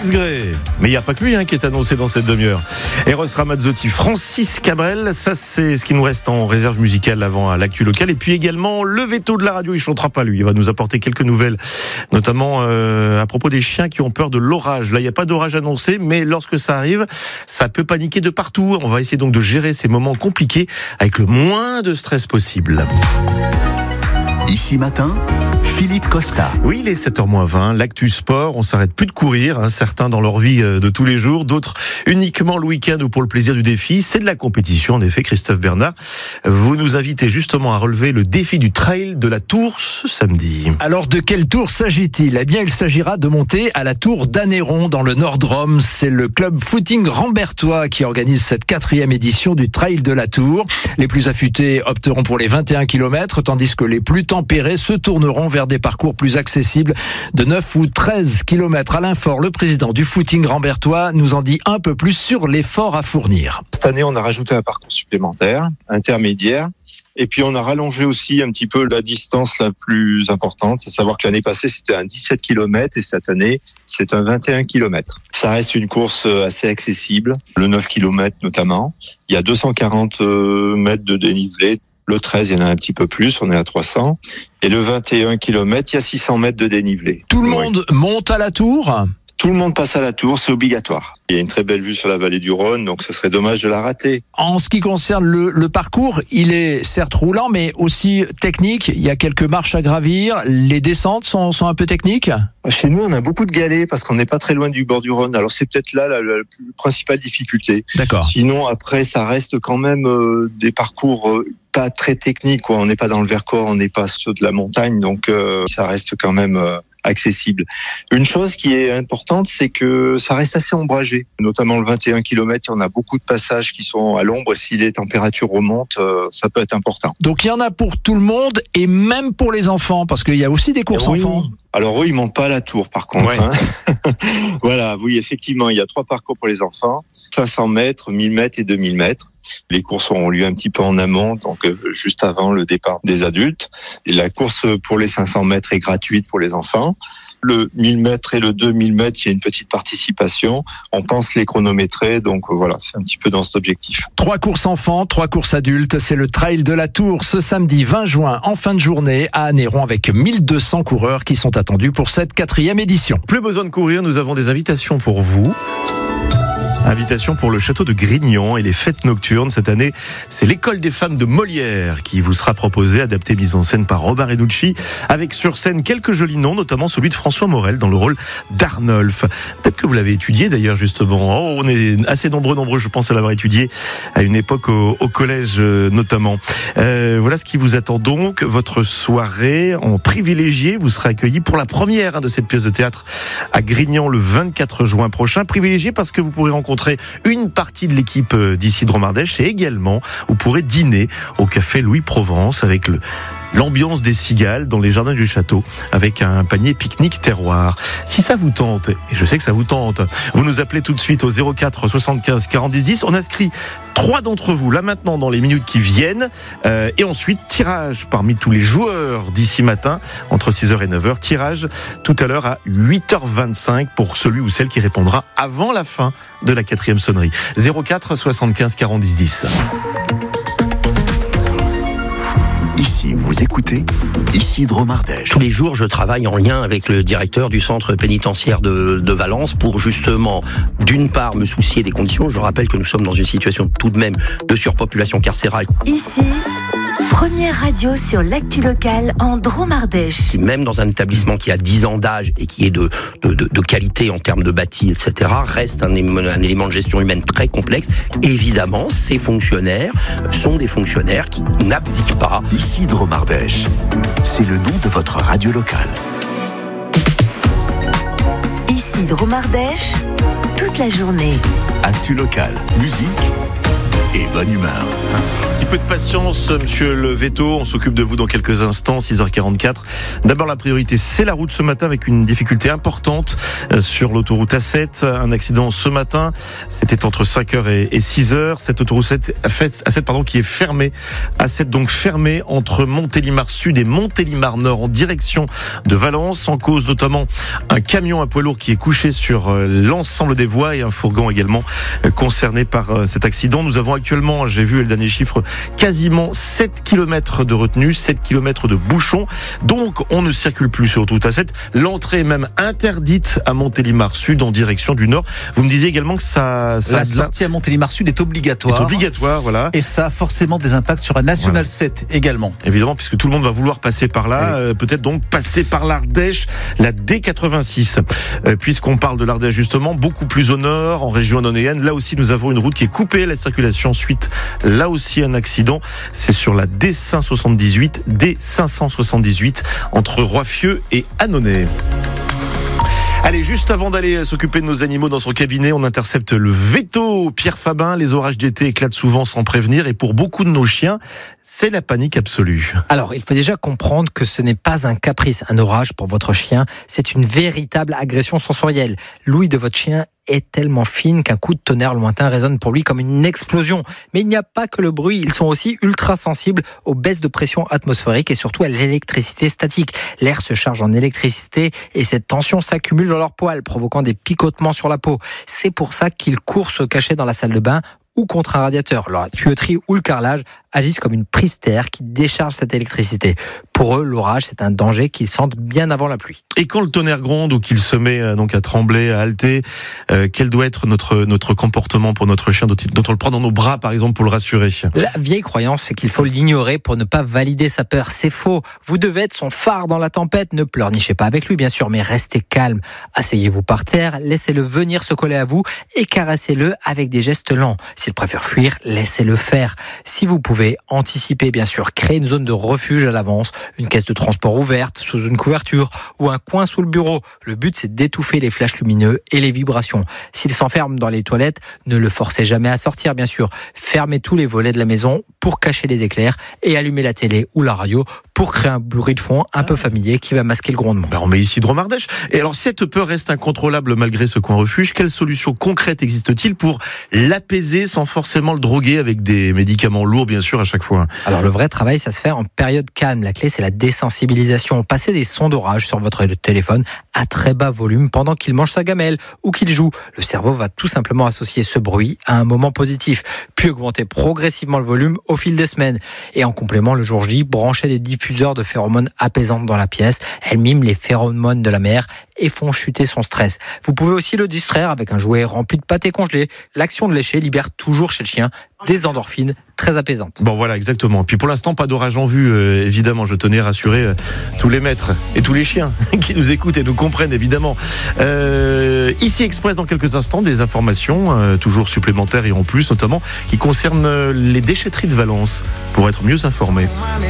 Alex Gray. Mais il n'y a pas que lui qui est annoncé dans cette demi-heure. Eros Ramazzotti, Francis Cabrel, ça c'est ce qui nous reste en réserve musicale avant à l'actu locale. Et puis également le veto de la radio, il chantera pas lui. Il va nous apporter quelques nouvelles, notamment à propos des chiens qui ont peur de l'orage. Là, il n'y a pas d'orage annoncé, mais lorsque ça arrive, ça peut paniquer de partout. On va essayer donc de gérer ces moments compliqués avec le moins de stress possible. Ici matin, Philippe Costa. Oui, il est 7h-20, l'actu sport, on s'arrête plus de courir, certains dans leur vie de tous les jours, d'autres uniquement le week-end ou pour le plaisir du défi. C'est de la compétition, en effet, Christophe Bernard. Vous nous invitez justement à relever le défi du trail de la Tour ce samedi. Alors, de quelle tour s'agit-il ? Eh bien, il s'agira de monter à la tour d'Anneyron, dans le Nord-Drôme. C'est le club footing rambertois qui organise cette 4e édition du trail de la Tour. Les plus affûtés opteront pour les 21 km, tandis que les plus tempérés se tourneront vers des parcours plus accessibles de 9 ou 13 km. Alain Faure, le président du footing rambertois, nous en dit un peu plus sur l'effort à fournir. Cette année, on a rajouté un parcours supplémentaire, intermédiaire, et puis on a rallongé aussi un petit peu la distance la plus importante, c'est à savoir que l'année passée, c'était un 17 km et cette année, c'est un 21 km. Ça reste une course assez accessible, le 9 km notamment. Il y a 240 mètres de dénivelé. Le 13, il y en a un petit peu plus, on est à 300. Et le 21 km, il y a 600 mètres de dénivelé. Tout le monde monte à la tour ? Tout le monde passe à la tour, c'est obligatoire. Il y a une très belle vue sur la vallée du Rhône, donc ce serait dommage de la rater. En ce qui concerne le parcours, il est certes roulant, mais aussi technique. Il y a quelques marches à gravir. Les descentes sont un peu techniques ? Chez nous, on a beaucoup de galets parce qu'on n'est pas très loin du bord du Rhône. Alors c'est peut-être là la principale difficulté. D'accord. Sinon, après, ça reste quand même des parcours pas très techniques, quoi. On n'est pas dans le Vercors, on n'est pas sur de la montagne, donc ça reste quand même accessible. Une chose qui est importante, c'est que ça reste assez ombragé. Notamment le 21 km, on a beaucoup de passages qui sont à l'ombre. Si les températures remontent, ça peut être important. Donc il y en a pour tout le monde et même pour les enfants, parce qu'il y a aussi des courses enfants. Alors eux, ils montent pas à la tour par contre. Ouais. Voilà, oui, effectivement, il y a 3 parcours pour les enfants, 500 mètres, 1000 mètres et 2000 mètres. Les courses auront lieu un petit peu en amont, donc juste avant le départ des adultes. Et la course pour les 500 mètres est gratuite pour les enfants. Le 1000 mètres et le 2000 mètres, il y a une petite participation. On pense les chronométrer, donc voilà, c'est un petit peu dans cet objectif. 3 courses enfants, 3 courses adultes. C'est le trail de la Tour ce samedi 20 juin en fin de journée à Anneyron avec 1200 coureurs qui sont attendus pour cette 4e édition. Plus besoin de courir, nous avons des invitations pour vous. Invitation pour le château de Grignan et les fêtes nocturnes. Cette année, c'est l'école des femmes de Molière qui vous sera proposée, adaptée, mise en scène par Robin Renucci, avec sur scène quelques jolis noms, notamment celui de François Morel dans le rôle d'Arnolphe. Peut-être que vous l'avez étudié d'ailleurs justement. Oh, on est assez nombreux, je pense, à l'avoir étudié à une époque au collège notamment. Voilà ce qui vous attend donc. Votre soirée en privilégié, vous serez accueillis pour la première de cette pièce de théâtre à Grignan le 24 juin prochain. Privilégié parce que vous pourrez rencontrer une partie de l'équipe d'ici Dromardèche et également vous pourrez dîner au café Louis Provence avec l'ambiance des cigales dans les jardins du château avec un panier pique-nique terroir. Si ça vous tente, et je sais que ça vous tente, vous nous appelez tout de suite au 04 75 40 10 10. On inscrit 3 d'entre vous là maintenant dans les minutes qui viennent et ensuite tirage parmi tous les joueurs d'ici matin entre 6h et 9h. Tirage tout à l'heure à 8h25 pour celui ou celle qui répondra avant la fin de la 4e sonnerie. 04 75 40 10 10. Ici, vous écoutez Isidro Mardèche. Tous les jours, je travaille en lien avec le directeur du centre pénitentiaire de Valence pour justement, d'une part, me soucier des conditions. Je rappelle que nous sommes dans une situation tout de même de surpopulation carcérale. Ici, première radio sur l'actu locale en Dromardèche. Même dans un établissement qui a 10 ans d'âge et qui est de qualité en termes de bâti, etc., reste un élément de gestion humaine très complexe. Évidemment, ces fonctionnaires sont des fonctionnaires qui n'abdiquent pas. Isidro Mardèche, c'est le nom de votre radio locale. Isidro Mardèche, toute la journée. Actu locale, musique et bonne humeur. peu de patience, monsieur le Veto. On s'occupe de vous dans quelques instants, 6h44. D'abord, la priorité, c'est la route ce matin avec une difficulté importante sur l'autoroute A7. Un accident ce matin. C'était entre 5h et 6h. Cette autoroute A7, qui est fermée. A7 donc fermée entre Montélimar Sud et Montélimar Nord en direction de Valence. En cause notamment un camion, un poids lourd qui est couché sur l'ensemble des voies et un fourgon également concerné par cet accident. Nous avons actuellement, j'ai vu le dernier chiffre, quasiment 7 km de retenue, 7 km de bouchons. Donc, on ne circule plus sur l'autoroute A7. L'entrée est même interdite à Montélimar Sud en direction du nord. Vous me disiez également que la sortie à Montélimar Sud est obligatoire. Voilà. Et ça a forcément des impacts sur la Nationale 7 également. Évidemment, puisque tout le monde va vouloir passer par là, peut-être donc passer par l'Ardèche, la D86. Puisqu'on parle de l'Ardèche justement, beaucoup plus au nord, en région nonnéenne, là aussi nous avons une route qui est coupée à la circulation suite, là aussi un accident, c'est sur la D578 entre Roiffieux et Annonay. Allez, juste avant d'aller s'occuper de nos animaux dans son cabinet, on intercepte le Veto. Pierre Fabin, les orages d'été éclatent souvent sans prévenir et pour beaucoup de nos chiens, c'est la panique absolue. Alors, il faut déjà comprendre que ce n'est pas un caprice, un orage pour votre chien, c'est une véritable agression sensorielle. L'ouïe de votre chien est tellement fine qu'un coup de tonnerre lointain résonne pour lui comme une explosion. Mais il n'y a pas que le bruit, ils sont aussi ultra sensibles aux baisses de pression atmosphérique et surtout à l'électricité statique. L'air se charge en électricité et cette tension s'accumule dans leurs poils, provoquant des picotements sur la peau. C'est pour ça qu'ils courent se cacher dans la salle de bain ou contre un radiateur. La tuyauterie ou le carrelage agissent comme une prise terre qui décharge cette électricité. Pour eux, l'orage, c'est un danger qu'ils sentent bien avant la pluie. Et quand le tonnerre gronde ou qu'il se met donc à trembler, à halter, quel doit être notre comportement pour notre chien dont on le prend dans nos bras, par exemple, pour le rassurer? La vieille croyance, c'est qu'il faut l'ignorer pour ne pas valider sa peur. C'est faux. Vous devez être son phare dans la tempête. Ne pleurnichez pas avec lui, bien sûr, mais restez calme. Asseyez-vous par terre, laissez-le venir se coller à vous et caressez-le avec des gestes lents. S'il préfère fuir, laissez-le faire. Si vous pouvez anticiper, bien sûr, créez une zone de refuge à l'avance, une caisse de transport ouverte sous une couverture ou un coin sous le bureau. Le but, c'est d'étouffer les flashs lumineux et les vibrations. S'il s'enferme dans les toilettes, ne le forcez jamais à sortir, bien sûr. Fermez tous les volets de la maison pour cacher les éclairs et allumez la télé ou la radio pour créer un bruit de fond un peu familier qui va masquer le grondement. On met ici Drôme Ardèche. Et alors, cette peur reste incontrôlable malgré ce coin refuge. Quelle solution concrète existe-t-il pour l'apaiser sans forcément le droguer avec des médicaments lourds, bien sûr, à chaque fois? Alors, le vrai travail, ça se fait en période calme. La clé, c'est la désensibilisation. Passez des sons d'orage sur votre téléphone à très bas volume pendant qu'il mange sa gamelle ou qu'il joue. Le cerveau va tout simplement associer ce bruit à un moment positif, puis augmenter progressivement le volume au fil des semaines. Et en complément, le jour J, branchez des diffuseurs de phéromones apaisantes dans la pièce. Elles miment les phéromones de la mère et font chuter son stress. Vous pouvez aussi le distraire avec un jouet rempli de pâté congelé. L'action de lécher libère toujours chez le chien des endorphines très apaisantes. Bon, voilà, exactement. Puis pour l'instant, pas d'orage en vue, évidemment. Je tenais à rassurer tous les maîtres et tous les chiens qui nous écoutent et nous comprennent, évidemment. Ici Express, dans quelques instants, des informations toujours supplémentaires et en plus, notamment, qui concernent les déchetteries de Valence, pour être mieux informés.